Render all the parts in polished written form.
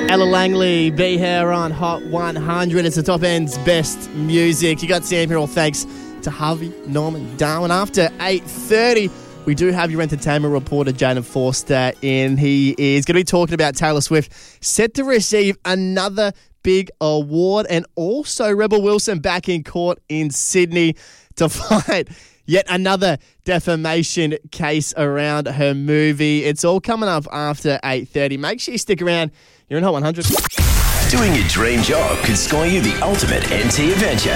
Ella Langley, be here on Hot 100. It's the top end's best music. You got Sam here, all thanks to Harvey Norman Darwin. After 8:30, we do have your entertainment reporter, Jaden Forster, in. He is going to be talking about Taylor Swift, set to receive another big award, and also Rebel Wilson back in court in Sydney to fight yet another defamation case around her movie. It's all coming up after 8:30. Make sure you stick around. You're in Hot 100. Doing your dream job could score you the ultimate NT adventure.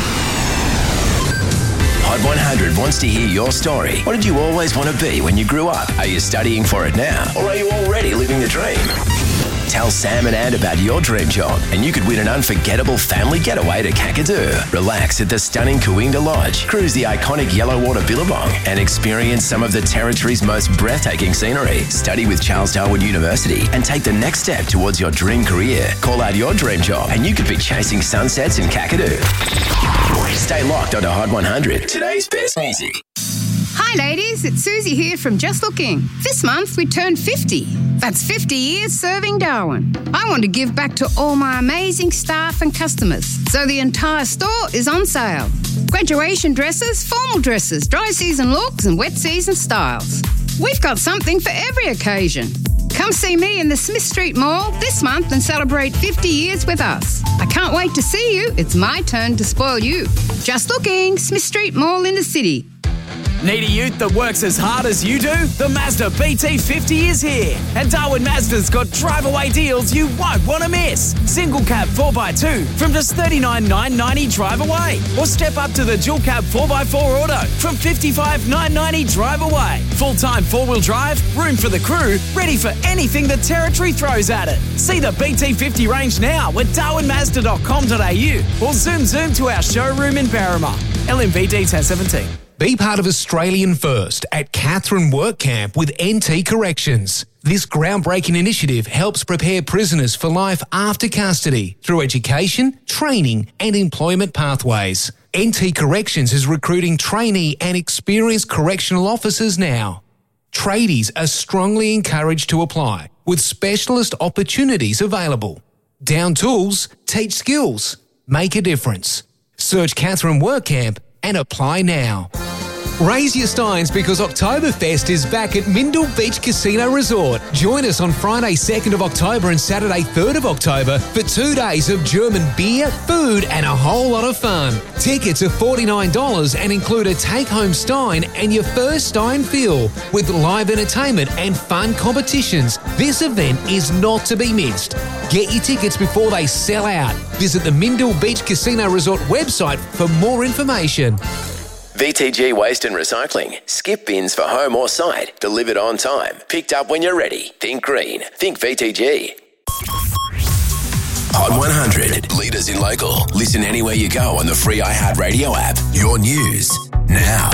Hot 100 wants to hear your story. What did you always want to be when you grew up? Are you studying for it now? Or are you already living the dream? Tell Sam and Ann about your dream job and you could win an unforgettable family getaway to Kakadu. Relax at the stunning Kooinda Lodge, cruise the iconic Yellowwater Billabong and experience some of the Territory's most breathtaking scenery. Study with Charles Darwin University and take the next step towards your dream career. Call out your dream job and you could be chasing sunsets in Kakadu. Stay locked onto Hot 100. Today's best music. Hi ladies, it's Susie here from Just Looking. This month we turned 50. That's 50 years serving Darwin. I want to give back to all my amazing staff and customers, so the entire store is on sale. Graduation dresses, formal dresses, dry season looks and wet season styles. We've got something for every occasion. Come see me in the Smith Street Mall this month and celebrate 50 years with us. I can't wait to see you. It's my turn to spoil you. Just Looking, Smith Street Mall in the city. Need a ute that works as hard as you do? The Mazda BT50 is here. And Darwin Mazda's got drive-away deals you won't want to miss. Single cab 4x2 from just $39,990 drive away. Or step up to the dual cab 4x4 auto from $55,990 drive away. Full-time four-wheel drive, room for the crew, ready for anything the Territory throws at it. See the BT50 range now at darwinmazda.com.au or zoom to our showroom in Berrima. LMVD 1017. Be part of Australian First at Katherine Work Camp with NT Corrections. This groundbreaking initiative helps prepare prisoners for life after custody through education, training and employment pathways. NT Corrections is recruiting trainee and experienced correctional officers now. Tradies are strongly encouraged to apply, with specialist opportunities available. Down tools, teach skills, make a difference. Search Katherine Work Camp and apply now. Raise your steins because Oktoberfest is back at Mindle Beach Casino Resort. Join us on Friday 2nd of October and Saturday 3rd of October for 2 days of German beer, food and a whole lot of fun. Tickets are $49 and include a take-home stein and your first stein fill with live entertainment and fun competitions. This event is not to be missed. Get your tickets before they sell out. Visit the Mindle Beach Casino Resort website for more information. VTG Waste and Recycling. Skip bins for home or site. Delivered on time. Picked up when you're ready. Think green. Think VTG. Hot 100. Leaders in local. Listen anywhere you go on the free iHeartRadio app. Your news now.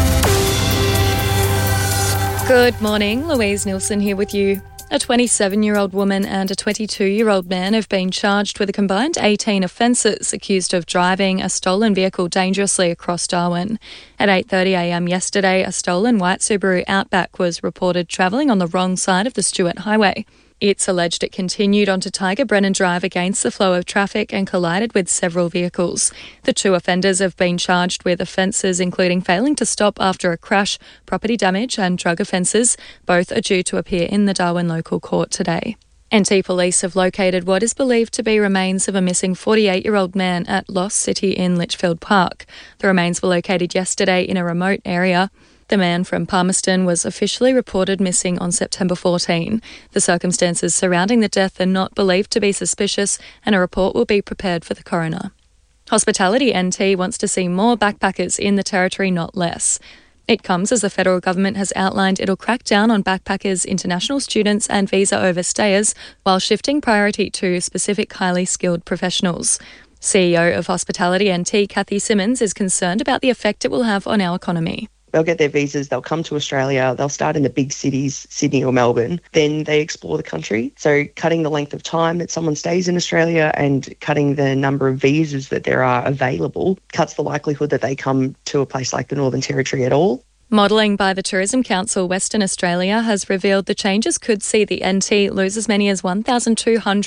Good morning. Louise Nielsen here with you. A 27-year-old woman and a 22-year-old man have been charged with a combined 18 offences accused of driving a stolen vehicle dangerously across Darwin. At 8:30am yesterday, a stolen white Subaru Outback was reported travelling on the wrong side of the Stewart Highway. It's alleged it continued onto Tiger Brennan Drive against the flow of traffic and collided with several vehicles. The two offenders have been charged with offences including failing to stop after a crash, property damage and drug offences. Both are due to appear in the Darwin local court today. NT Police have located what is believed to be remains of a missing 48-year-old man at Lost City in Litchfield Park. The remains were located yesterday in a remote area. The man from Palmerston was officially reported missing on September 14. The circumstances surrounding the death are not believed to be suspicious and a report will be prepared for the coroner. Hospitality NT wants to see more backpackers in the Territory, not less. It comes as the federal government has outlined it'll crack down on backpackers, international students and visa overstayers while shifting priority to specific highly skilled professionals. CEO of Hospitality NT, Kathy Simmons, is concerned about the effect it will have on our economy. They'll get their visas, they'll come to Australia, they'll start in the big cities, Sydney or Melbourne, then they explore the country. So cutting the length of time that someone stays in Australia and cutting the number of visas that there are available cuts the likelihood that they come to a place like the Northern Territory at all. Modelling by the Tourism Council Western Australia has revealed the changes could see the NT lose as many as 1,200